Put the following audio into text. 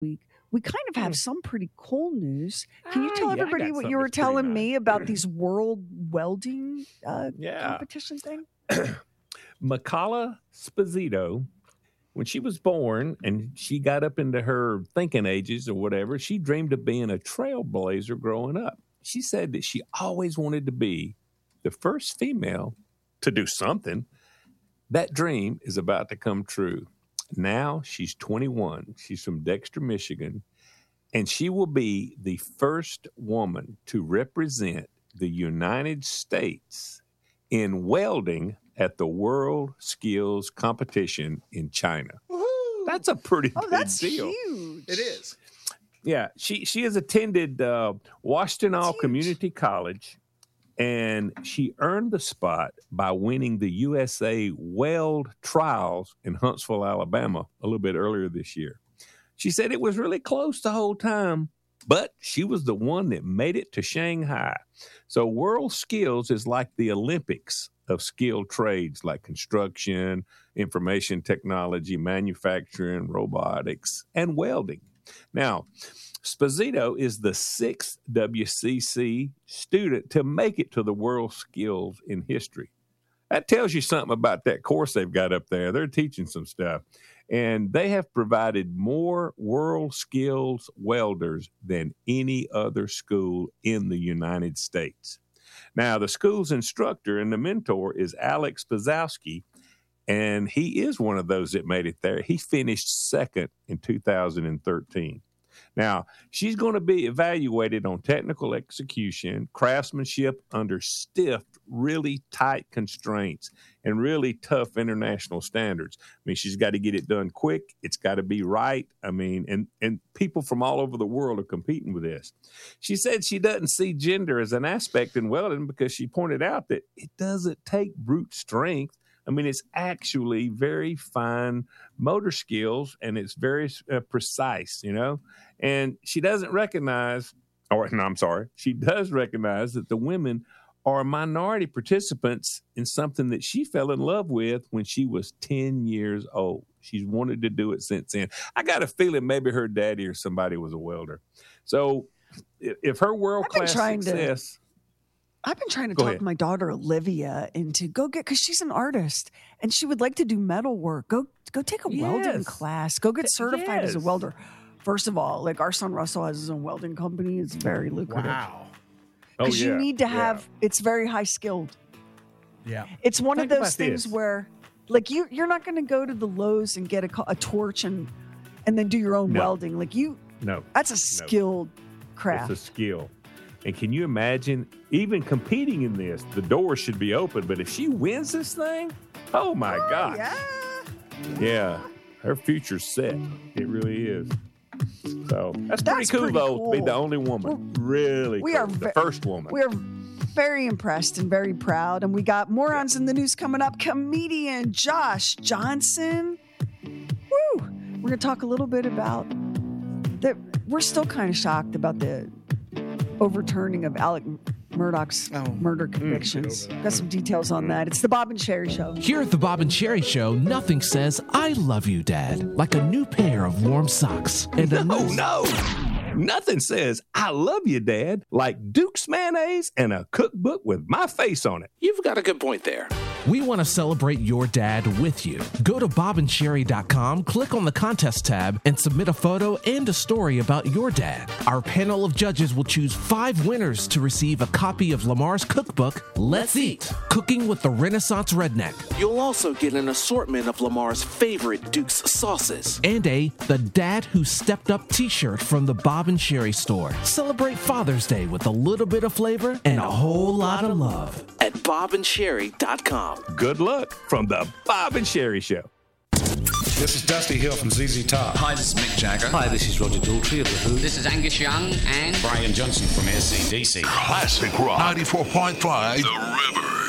we kind of have some pretty cool news. Can you tell I everybody got what something you were that's pretty telling me nice. about these world welding Yeah. competition thing? Makala Sposito, when she was born and she got up into her thinking ages or whatever, she dreamed of being a trailblazer growing up. She said that she always wanted to be the first female to do something. That dream is about to come true. Now she's 21. She's from Dexter, Michigan, and she will be the first woman to represent the United States in welding at the World Skills Competition in China. Woo-hoo! That's a pretty big That's deal. huge. It is. Yeah, she has attended Washington That's huge. Community College, and she earned the spot by winning the USA Weld Trials in Huntsville, Alabama, a little bit earlier this year. She said it was really close the whole time, but she was the one that made it to Shanghai. So World Skills is like the Olympics of skilled trades like construction, information technology, manufacturing, robotics, and welding. Now, Sposito is the 6th WCC student to make it to the World Skills in history. That tells you something about that course they've got up there. They're teaching some stuff. And they have provided more World Skills welders than any other school in the United States. Now, the school's instructor and the mentor is Alex Bazowski, and he is one of those that made it there. He finished second in 2013. Now, she's going to be evaluated on technical execution, craftsmanship under stiff, really tight constraints, and really tough international standards. I mean, she's got to get it done quick. It's got to be right. I mean, and people from all over the world are competing with this. She said she doesn't see gender as an aspect in welding because she pointed out that it doesn't take brute strength. I mean, it's actually very fine motor skills, and it's very precise, you know. And she doesn't recognize, she does recognize that the women are minority participants in something that she fell in love with when she was 10 years old. She's wanted to do it since then. I got a feeling maybe her daddy or somebody was a welder. So if her world-class success... I've been trying to Go talk ahead. my daughter Olivia into because she's an artist and she would like to do metal work. Go take a welding Yes. class. Go get certified as a Yes. welder. First of all, like our son Russell has his own welding company. It's very lucrative. Wow. Because you yeah, need to yeah. have, it's very high skilled. Yeah. It's one Think of about those things this. where, like, you're not going to go to the Lowe's and get a torch and then do your own No. welding. Like No. that's a skilled craft. It's a skill. And can you imagine even competing in this? The doors should be open, but if she wins this thing, oh my God. Yeah. Her future's set. It really is. So that's pretty cool, pretty though, to be cool. the only woman. Really we cool. are The first woman. We are very impressed and very proud. And we got morons in the news coming up. Comedian Josh Johnson. Woo! We're going to talk a little bit about that. We're still kind of shocked about the overturning of Alec Murdaugh's murder convictions. Got some details on that. It's the Bob and Sherry Show. Here at the Bob and Sherry Show, nothing says "I love you, Dad" like a new pair of warm socks and a No. Nothing says "I love you, Dad" like Duke's mayonnaise and a cookbook with my face on it. You've got a good point there. We want to celebrate your dad with you. Go to bobandcherry.com, click on the contest tab, and submit a photo and a story about your dad. Our panel of judges will choose 5 winners to receive a copy of Lamar's cookbook, Let's Eat, Cooking with the Renaissance Redneck. You'll also get an assortment of Lamar's favorite Duke's sauces and a The Dad Who Stepped Up t-shirt from the Bob and Sherry store. Celebrate Father's Day with a little bit of flavor and a whole lot of love at bobandcherry.com. Good luck from the Bob and Sherry Show. This is Dusty Hill from ZZ Top. Hi, this is Mick Jagger. Hi, this is Roger Daltrey of The Who. This is Angus Young and Brian Johnson from AC/DC. Classic Rock 94.5 The River.